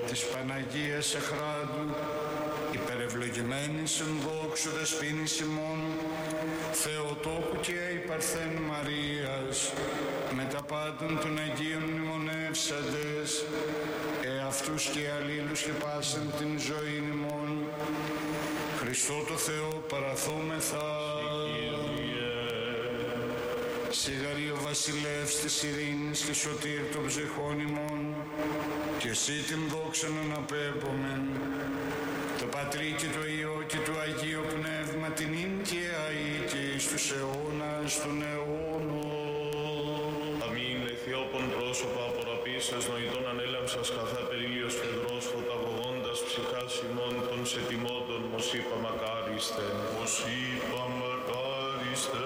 της Παναγίας Αχράντου, υπερευλογημένης εν δόξου δεσποίνης ημών, Θεοτόκου και η Παρθέν Μαρίας, με τα πάντων των Αγίων μνημονεύσαντες, εαυτούς και αλλήλους και πάσαν την ζωή ημών, Χριστό το Θεό παραθόμεθα. Σιγαρή ο βασιλεύς της ειρήνης και σωτήρ των ψυχών ημών, και εσύ την δόξαν αναπέμπομεν, το Πατρί και το Υιό και το Αγίο Πνεύμα, την ίν και αή και εις τους αιώνας των αιώνων. Αμήν. Αιθιόπων πρόσωπα απορραπήσας νοητών ανέλαμψας καθά περίλιος φεδρός φωταγωγώντας ψυχάς ημών των σετιμόντων μοσίπα μακάριστε. Μοσίπα μακάριστε.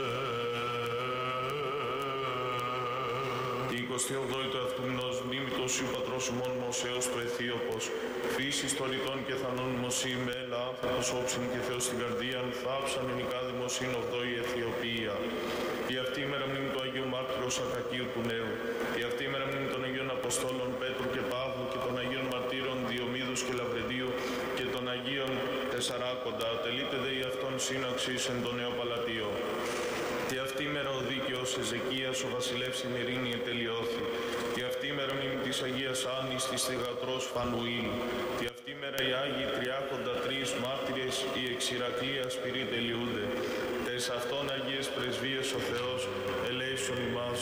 28η του αυτού μηνός μνήμη του Οσίου Πατρός ημών Μωσέως του Αιθίωπος, φύσης τολιτών και θανών μωσή με έλα άνθρωπος όψιν και Θεός στην καρδίαν, θάψαν ενικά δημοσίν ογδόη Αιθιοπία. Η αυτή η μέρα μνήμη του Αγίου Μάρτυρος Ακακίου του Νέου, η αυτή η μέρα μνήμη των Αγίων Αποστόλων Πέτρου και Παύλου και των Αγίων Μαρτύρων Διομήδους και Λαυρεντίου και των Αγίων Τεσσαράκοντα, τελείται δε η αυτόν σύναξης εν το νέο Παλατίο. Τη αυτή μέρα ο δίκαιος Εζεκίας ο βασιλεύς στην ειρήνη ετελειώθη. Τη αυτή μέρα μνήμη της Αγίας Άννης της θυγατρός Φανουήλ. Τη αυτή μέρα οι Άγιοι Τριάκοντα τρεις μάρτυρες οι εξ Ηρακλείας πυρή τελειούνται. Τες αυτών Αγίες Πρεσβείες ο Θεός ελέησον ημάς.